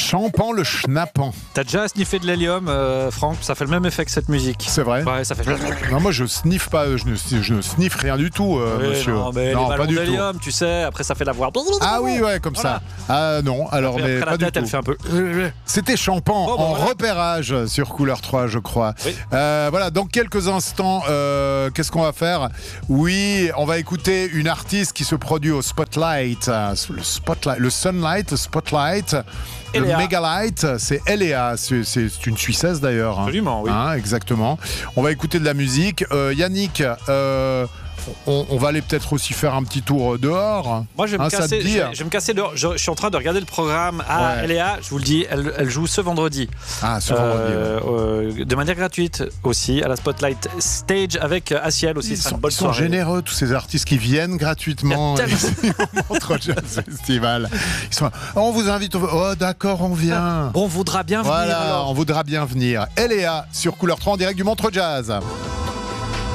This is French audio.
Champan le schnappant. T'as déjà sniffé de l'hélium, Franck? Ça fait le même effet que cette musique. C'est vrai? Ouais, ça fait. Non, moi je sniffe pas, je ne sniffe rien du tout, Oui, monsieur. Non, mais non, les pas ballons du tout. d'hélium, tu sais, après ça fait la voix. Ah oui, ouais, comme Voilà. ça. Ah non, alors Après, mais après pas la du tête, tout. elle fait un peu. C'était Champan Oh, bah, en voilà. repérage sur Couleur 3, je crois. Oui. Voilà, dans quelques instants, qu'est-ce qu'on va faire? Oui, on va écouter une artiste qui se produit au Spotlight, le Sunlight, le Spotlight, le Eléa. Megalight, c'est Eléa, c'est une Suissesse d'ailleurs. Absolument, oui. Hein, exactement. On va écouter de la musique. Yannick, on va aller peut-être aussi faire un petit tour dehors. Moi, je vais me Ça te casser. dit Je vais me casser dehors. Je suis en train de regarder le programme. Ah, Ouais. Léa, je vous le dis, elle joue ce vendredi. Ah, ce vendredi. De manière gratuite aussi à la Spotlight Stage avec Asiel aussi. Ils Ce sera sont, une bonne ils sont soirée. généreux, tous ces artistes qui viennent gratuitement Il y a ici au Montreux Jazz Festival. Ils sont là, on vous invite. Oh, d'accord, on vient. On voudra bien venir Voilà, alors. on voudra bien venir. Eléa sur Couleur 3 en direct du Montreux Jazz.